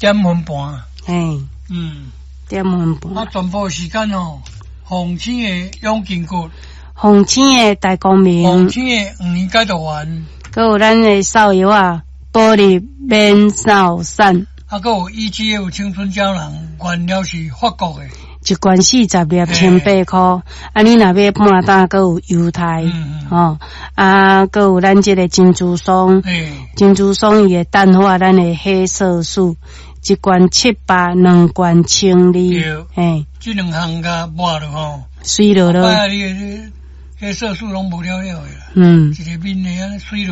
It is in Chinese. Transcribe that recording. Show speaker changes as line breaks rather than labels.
点分半。
嘿，点分半。
啊，全部时间哦，红星的永金谷，
红星的大光明，
红星的5年解毒丸，
还有咱的扫药啊，玻璃免扫散，
啊，还有EGF 青春胶囊，原料是法国的。
一罐40粒1,800块，啊，你若要半打，还有犹太，吼，啊，还有咱这个珍珠霜，珍珠霜伊会淡化咱的黑色素，一罐700，两罐1200，嘿，
这两项甲抹了吼，
水落了，
你黑色素拢无了的啦，一个面的安尼水落。